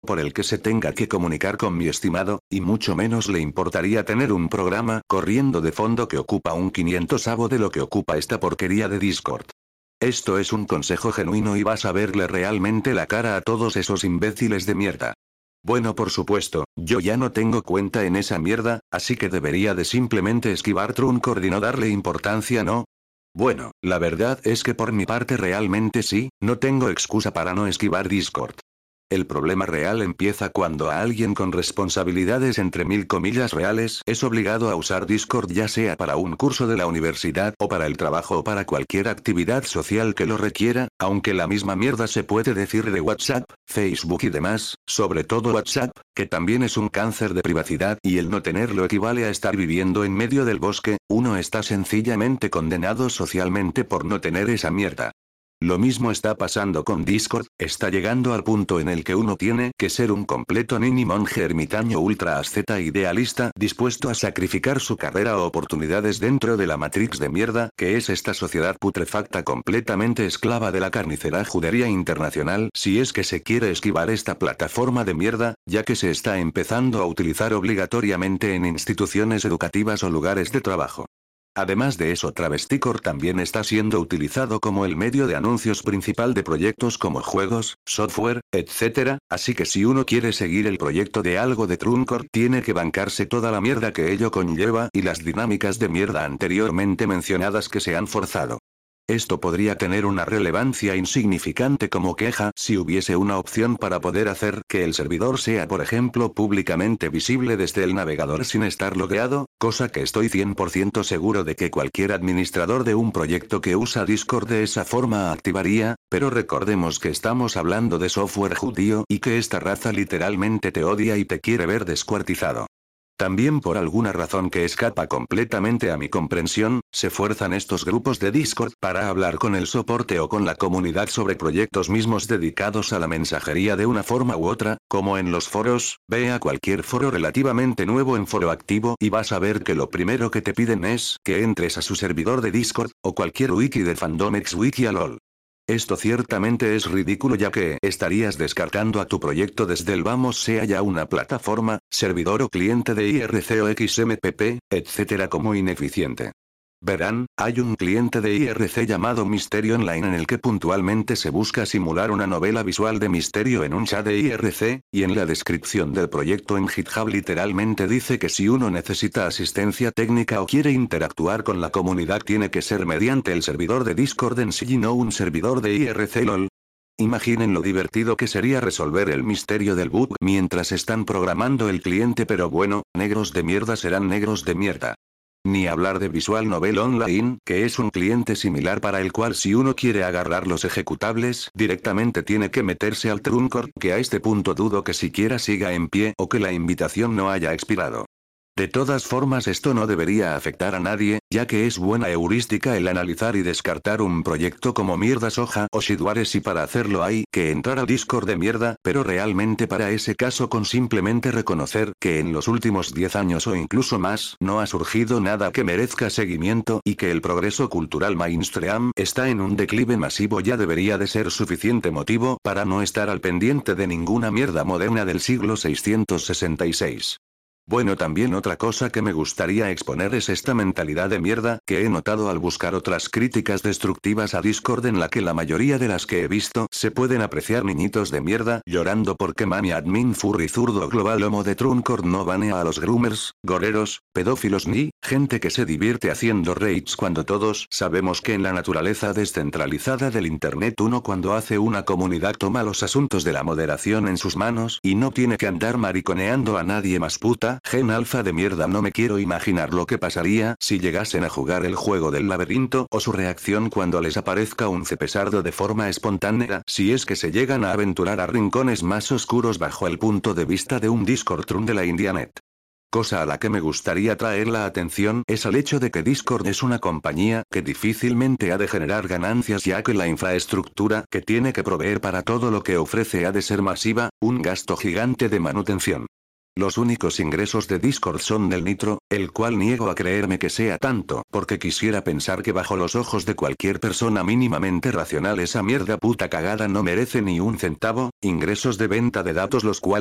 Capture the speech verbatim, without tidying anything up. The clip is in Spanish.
por el que se tenga que comunicar con mi estimado, y mucho menos le importaría tener un programa corriendo de fondo que ocupa un quinientosavo de lo que ocupa esta porquería de Discord. Esto es un consejo genuino y vas a verle realmente la cara a todos esos imbéciles de mierda. Bueno, por supuesto, yo ya no tengo cuenta en esa mierda, así que debería de simplemente esquivar Truncor y no darle importancia, ¿no? Bueno, la verdad es que por mi parte realmente sí, no tengo excusa para no esquivar Discord. El problema real empieza cuando a alguien con responsabilidades entre mil comillas reales es obligado a usar Discord, ya sea para un curso de la universidad o para el trabajo o para cualquier actividad social que lo requiera, aunque la misma mierda se puede decir de WhatsApp, Facebook y demás, sobre todo WhatsApp, que también es un cáncer de privacidad y el no tenerlo equivale a estar viviendo en medio del bosque, uno está sencillamente condenado socialmente por no tener esa mierda. Lo mismo está pasando con Discord, está llegando al punto en el que uno tiene que ser un completo nini monje ermitaño ultra asceta idealista dispuesto a sacrificar su carrera o oportunidades dentro de la matrix de mierda que es esta sociedad putrefacta completamente esclava de la carnicera judería internacional si es que se quiere esquivar esta plataforma de mierda, ya que se está empezando a utilizar obligatoriamente en instituciones educativas o lugares de trabajo. Además de eso, Travesticor también está siendo utilizado como el medio de anuncios principal de proyectos como juegos, software, etcétera, así que si uno quiere seguir el proyecto de algo de Truncor tiene que bancarse toda la mierda que ello conlleva y las dinámicas de mierda anteriormente mencionadas que se han forzado. Esto podría tener una relevancia insignificante como queja si hubiese una opción para poder hacer que el servidor sea por ejemplo públicamente visible desde el navegador sin estar logueado, cosa que estoy cien por ciento seguro de que cualquier administrador de un proyecto que usa Discord de esa forma activaría, pero recordemos que estamos hablando de software judío y que esta raza literalmente te odia y te quiere ver descuartizado. También por alguna razón que escapa completamente a mi comprensión, se fuerzan estos grupos de Discord para hablar con el soporte o con la comunidad sobre proyectos mismos dedicados a la mensajería de una forma u otra, como en los foros, ve a cualquier foro relativamente nuevo en foro activo y vas a ver que lo primero que te piden es que entres a su servidor de Discord, o cualquier wiki de fandomex wiki a lol. Esto ciertamente es ridículo ya que estarías descartando a tu proyecto desde el vamos sea ya una plataforma, servidor o cliente de I R C o X M P P, etcétera como ineficiente. Verán, hay un cliente de I R C llamado Misterio Online en el que puntualmente se busca simular una novela visual de misterio en un chat de I R C, y en la descripción del proyecto en GitHub literalmente dice que si uno necesita asistencia técnica o quiere interactuar con la comunidad tiene que ser mediante el servidor de Discord en sí y no un servidor de I R C lol. Imaginen lo divertido que sería resolver el misterio del bug mientras están programando el cliente, pero bueno, negros de mierda serán negros de mierda. Ni hablar de Visual Novel Online, que es un cliente similar para el cual si uno quiere agarrar los ejecutables, directamente tiene que meterse al Truncor, que a este punto dudo que siquiera siga en pie o que la invitación no haya expirado. De todas formas esto no debería afectar a nadie, ya que es buena heurística el analizar y descartar un proyecto como Mierda Soja o Shidwares y para hacerlo hay que entrar al Discord de mierda, pero realmente para ese caso con simplemente reconocer que en los últimos diez años o incluso más no ha surgido nada que merezca seguimiento y que el progreso cultural mainstream está en un declive masivo ya debería de ser suficiente motivo para no estar al pendiente de ninguna mierda moderna del siglo seiscientos sesenta y seis. Bueno, también otra cosa que me gustaría exponer es esta mentalidad de mierda que he notado al buscar otras críticas destructivas a Discord, en la que la mayoría de las que he visto se pueden apreciar niñitos de mierda llorando porque mami admin furry zurdo global homo de Truncor no banea a los groomers, goreros, pedófilos ni gente que se divierte haciendo raids, cuando todos sabemos que en la naturaleza descentralizada del internet uno cuando hace una comunidad toma los asuntos de la moderación en sus manos y no tiene que andar mariconeando a nadie más. Puta gen alfa de mierda, no me quiero imaginar lo que pasaría si llegasen a jugar el juego del laberinto o su reacción cuando les aparezca un cepesardo de forma espontánea, si es que se llegan a aventurar a rincones más oscuros bajo el punto de vista de un Discord Trun de la Indianet. Cosa a la que me gustaría traer la atención es al hecho de que Discord es una compañía que difícilmente ha de generar ganancias, ya que la infraestructura que tiene que proveer para todo lo que ofrece ha de ser masiva, un gasto gigante de manutención. Los únicos ingresos de Discord son del Nitro, el cual niego a creerme que sea tanto, porque quisiera pensar que bajo los ojos de cualquier persona mínimamente racional esa mierda puta cagada no merece ni un centavo, ingresos de venta de datos los cuales